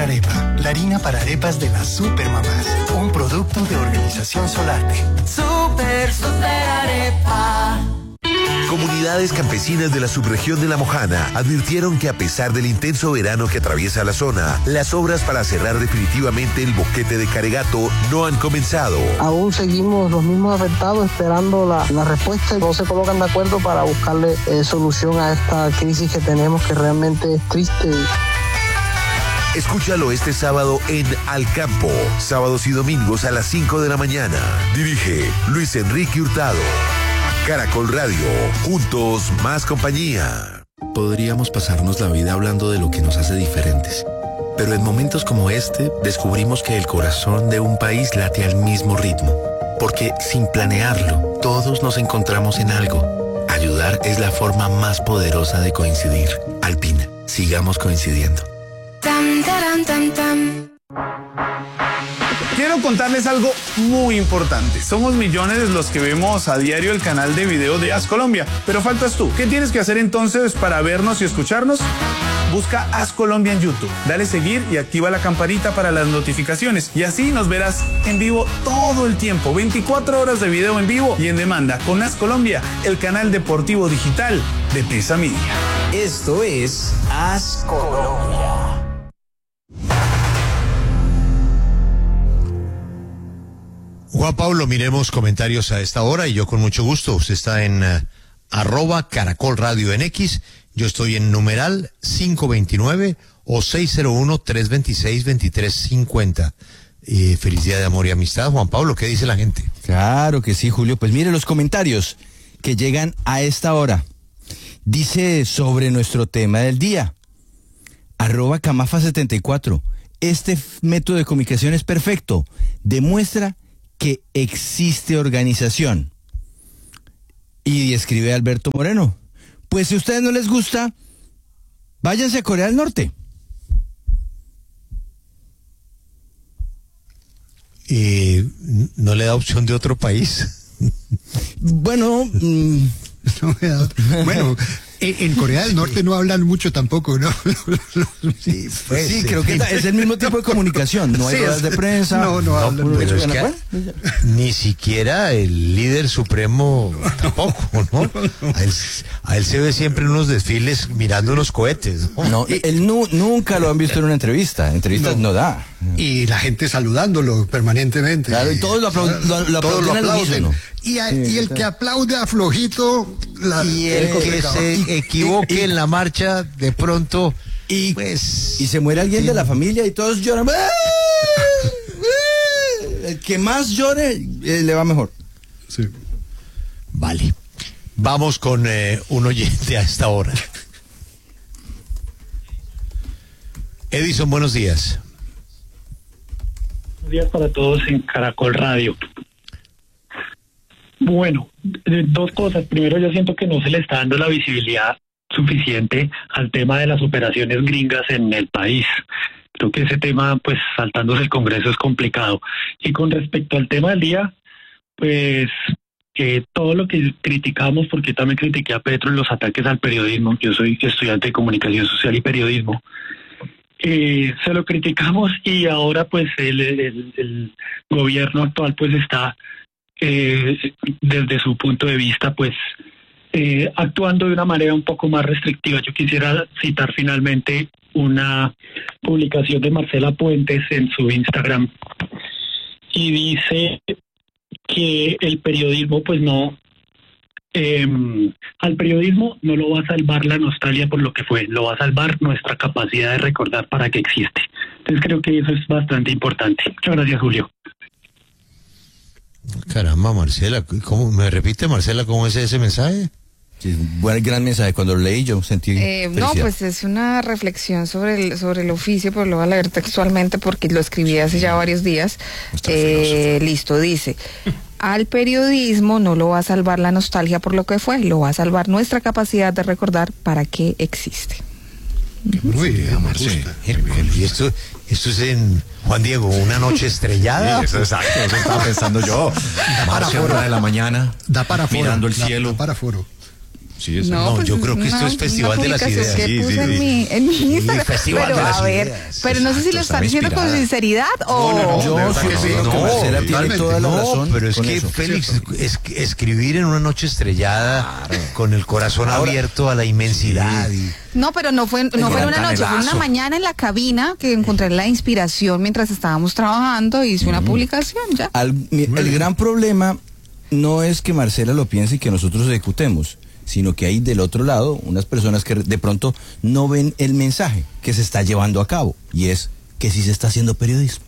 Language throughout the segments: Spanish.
Arepa, la harina para arepas de las supermamás. Un producto de Organización Solarte. Super Arepa. Comunidades campesinas de la subregión de La Mojana advirtieron que a pesar del intenso verano que atraviesa la zona, las obras para cerrar definitivamente el boquete de Caregato no han comenzado. Aún seguimos los mismos afectados esperando la respuesta y no se colocan de acuerdo para buscarle solución a esta crisis que tenemos, que realmente es triste. Escúchalo este sábado en Al Campo, sábados y domingos a las 5 de la mañana. Dirige Luis Enrique Hurtado. Caracol Radio, juntos más compañía. Podríamos pasarnos la vida hablando de lo que nos hace diferentes, pero en momentos como este descubrimos que el corazón de un país late al mismo ritmo, porque sin planearlo, todos nos encontramos en algo. Ayudar es la forma más poderosa de coincidir. Alpina, sigamos coincidiendo. Tam, taram, tam, tam. Quiero contarles algo muy importante. Somos millones los que vemos a diario el canal de video de As Colombia, pero faltas tú. ¿Qué tienes que hacer entonces para vernos y escucharnos? Busca As Colombia en YouTube, dale seguir y activa la campanita para las notificaciones y así nos verás en vivo todo el tiempo, 24 horas de video en vivo y en demanda con As Colombia, el canal deportivo digital de Pesa Media. Esto es As Colombia. Juan Pablo, miremos comentarios a esta hora y yo con mucho gusto. Usted está en @Caracol Radio en X. Yo estoy en numeral 529 o 601-326-2350. Feliz día de amor y amistad. Juan Pablo, ¿qué dice la gente? Claro que sí, Julio. Pues mire los comentarios que llegan a esta hora. Dice sobre nuestro tema del día. @Camafa74. Este método de comunicación es perfecto. Demuestra que existe organización. Y escribe Alberto Moreno. Pues si a ustedes no les gusta, váyanse a Corea del Norte. ¿No le da opción de otro país? Bueno, bueno, en Corea del Norte no hablan mucho tampoco, ¿no? Sí, pues, sí, creo que es el mismo tipo de comunicación. No hay ruedas de prensa. No hablan mucho. Es que ni siquiera el líder supremo tampoco, ¿no? A él se ve siempre en unos desfiles mirando unos cohetes, ¿no? No, él nunca lo han visto en una entrevista. Entrevistas no da. Y la gente saludándolo permanentemente. Claro, y todos lo aplauden. Y el que aplaude a flojito... Y el que se equivoque en la marcha, de pronto... Y se muere alguien de la familia y todos lloran. El que más llore, le va mejor. Sí. Vale. Vamos con un oyente a esta hora. Edison, buenos días. Buenos días para todos en Caracol Radio. Bueno, dos cosas. Primero, yo siento que no se le está dando la visibilidad suficiente al tema de las operaciones gringas en el país. Creo que ese tema, pues, saltándose el Congreso es complicado. Y con respecto al tema del día, pues, todo lo que criticamos, porque también critiqué a Petro en los ataques al periodismo, yo soy estudiante de Comunicación Social y Periodismo, se lo criticamos y ahora, pues, el gobierno actual, pues, está... desde su punto de vista, pues, actuando de una manera un poco más restrictiva. Yo quisiera citar finalmente una publicación de Marcela Puentes en su Instagram y dice que el periodismo, pues no, al periodismo no lo va a salvar la nostalgia por lo que fue, lo va a salvar nuestra capacidad de recordar para qué existe. Entonces creo que eso es bastante importante. Muchas gracias, Julio. Caramba, Marcela, ¿cómo me repite, Marcela, cómo es ese mensaje? Sí, buen gran mensaje. Cuando lo leí yo sentí no, pues es una reflexión sobre el oficio, pero lo voy a leer textualmente porque lo escribí hace ya varios días. Listo, dice: al periodismo no lo va a salvar la nostalgia por lo que fue, lo va a salvar nuestra capacidad de recordar para qué existe. Muy bien, Marcela. Y esto es en Juan Diego, una noche estrellada. Sí, eso exacto, eso estaba pensando yo. Da para foro. De la mañana, da para foro, mirando el cielo. Da para foro. Sí, no, pues yo creo que esto es Festival de las Ideas. Que puse en mi Instagram. Festival de las Ideas. Pero no sé si lo están diciendo con sinceridad o... Yo creo que Marcela tiene toda la razón. Pero es que, Félix, escribir en una noche estrellada, con el corazón abierto a la inmensidad. No, pero no fue en una noche, fue una mañana en la cabina que encontré la inspiración mientras estábamos trabajando y hice una publicación ya. El gran problema no es que Marcela lo piense y que nosotros ejecutemos, sino que hay del otro lado unas personas que de pronto no ven el mensaje que se está llevando a cabo, y es que sí se está haciendo periodismo.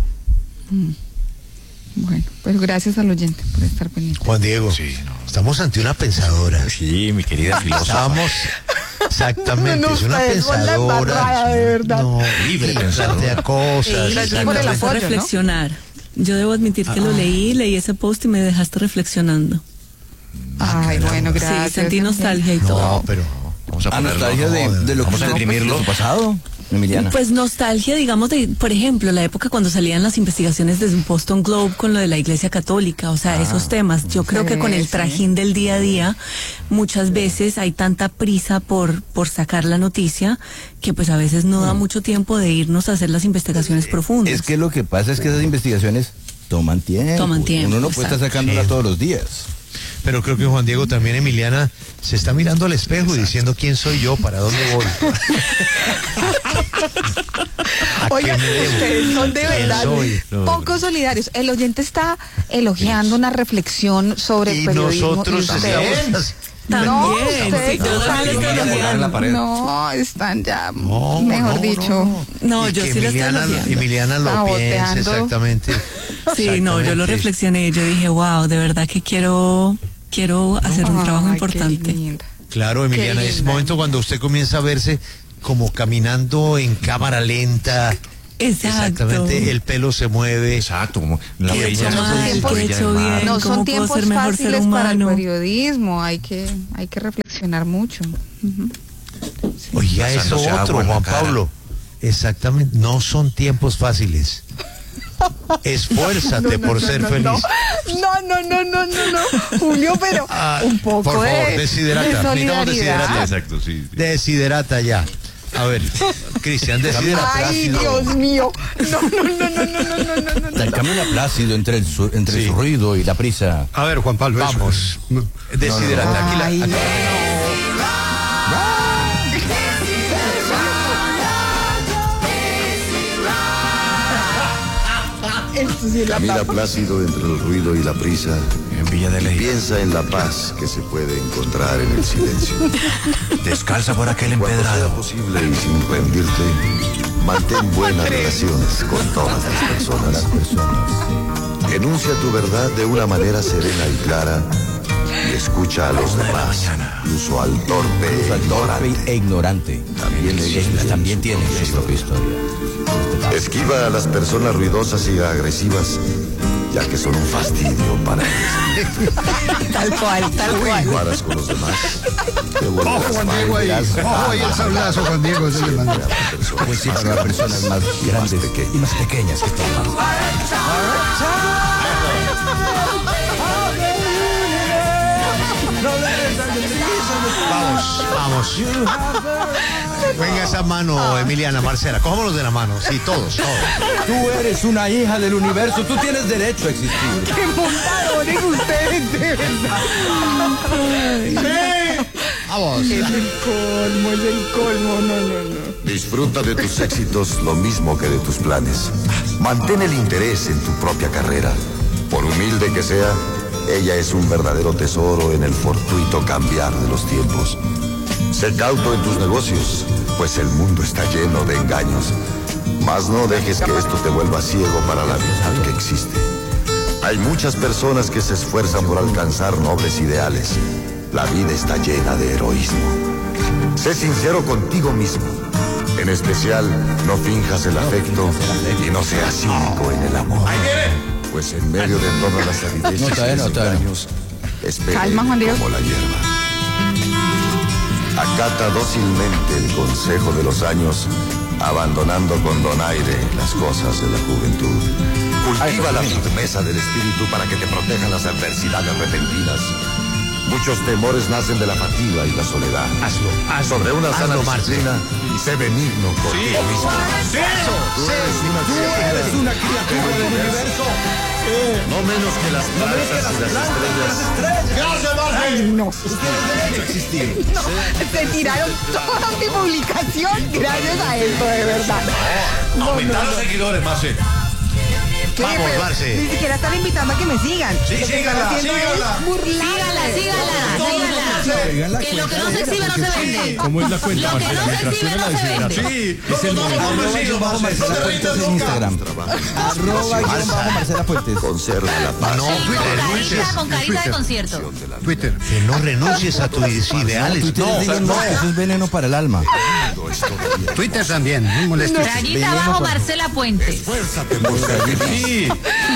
Bueno, pues gracias al oyente por estar pendiente. Juan Diego, estamos ante una pensadora. Sí, mi querida filósofa. Exactamente, es una pensadora. De verdad. No, libre, plantea cosas. Gracias por el apoyo, reflexionar. Yo debo admitir que lo leí ese post y me dejaste reflexionando. Ay, bueno, gracias. Sí, sentí nostalgia y todo. No, pero vamos a nostalgia de lo que vamos a imprimirlo pasado. Emiliana. Pues nostalgia, digamos, de, por ejemplo, la época cuando salían las investigaciones desde Boston Globe con lo de la Iglesia Católica, o sea, esos temas. Yo creo que con el trajín del día a día, muchas veces hay tanta prisa por sacar la noticia que pues a veces no da mucho tiempo de irnos a hacer las investigaciones profundas. Es que lo que pasa es que esas investigaciones toman tiempo. Uno no puede estar sacándola todos los días. Pero creo que Juan Diego también, Emiliana, se está mirando al espejo y diciendo quién soy yo, para dónde voy. Oigan, ustedes son de verdad poco solidarios. El oyente está elogiando una reflexión sobre el periodismo. Nosotros No, están ya, mejor dicho. No, yo sí lo estoy elogiando. Emiliana lo piensa, exactamente. Sí, no, yo lo reflexioné, yo dije, wow, de verdad que quiero hacer un trabajo importante. Claro, Emiliana, es momento cuando usted comienza a verse como caminando en cámara lenta. Exactamente, el pelo se mueve. Exacto, como la no son tiempos fáciles para el periodismo, hay que reflexionar mucho. Oiga, eso otro, Juan Pablo. Exactamente, no son tiempos fáciles. Esfuérzate por ser feliz. No, Julio, pero un poco por favor, de desiderata. Exacto, sí. Desiderata ya. A ver, Cristian, desiderata. Ay, Dios mío. No. Camina plácido entre su ruido y la prisa. A ver, Juan Pablo, vamos. Desiderata. Aquí Camina plácido entre el ruido y la prisa. En Villa de Ley. Piensa en la paz que se puede encontrar en el silencio. Descalza por aquel empedrado. Cuando sea posible y sin rendirte, mantén buenas relaciones con todas las personas. Enuncia tu verdad de una manera serena y clara y escucha a los demás, incluso al torpe e ignorante. También tiene su propia historia. Esquiva a las personas ruidosas y agresivas, ya que son un fastidio para ellos. Tal cual. Paras con los demás. Ojo, Juan Diego ahí. Ojo ahí el sablazo, Juan Diego. Ese le manda. Pues sí, para personas más grandes y más pequeñas que están. Vamos. Venga esa mano, Emiliana, Marcela, cojámonos de la mano, sí, todos. Tú eres una hija del universo, tú tienes derecho a existir. ¡Qué montadores ustedes, de verdad! Vamos. Es el colmo, no. Disfruta de tus éxitos lo mismo que de tus planes. Mantén el interés en tu propia carrera. Por humilde que sea, ella es un verdadero tesoro en el fortuito cambiar de los tiempos. Sé cauto en tus negocios, pues el mundo está lleno de engaños. Mas no dejes que esto te vuelva ciego para la verdad que existe. Hay muchas personas que se esfuerzan por alcanzar nobles ideales. La vida está llena de heroísmo. Sé sincero contigo mismo. En especial, no finjas el afecto y no seas cínico en el amor. Pues en medio de todas las evidencias y engaños, espera como la hierba. Acata dócilmente el consejo de los años, abandonando con donaire las cosas de la juventud. Cultiva la firmeza del espíritu para que te protejan las adversidades repentinas. Muchos temores nacen de la fatiga y la soledad. Sobre una sana disciplina y sé benigno contigo mismo. Tú eres una criatura del universo. No menos que las plantas y las estrellas. ¡Gracias, Marge! Ay, no. Existir. Se tiraron toda mi publicación gracias a esto, de verdad. Aumentar los seguidores, Marce. Vamos, Marce. Ni siquiera están invitando a que me sigan. Sí, síganla. Síganla. Que lo que no se exhibe no se vende. ¿Cómo es la cuenta, Lo que no se exhibe no se vende. Sí, Es el Marcela Fuentes en Instagram. @Marcela Fuentes. Conserva la paz. No, renuncies. Con carita de concierto. Twitter. Que no renuncies a tus ideales. No, eso es veneno para el alma. Twitter también, muy molesto. Rayita abajo Marcela Puentes. Esfuérzate por ser feliz. Sí.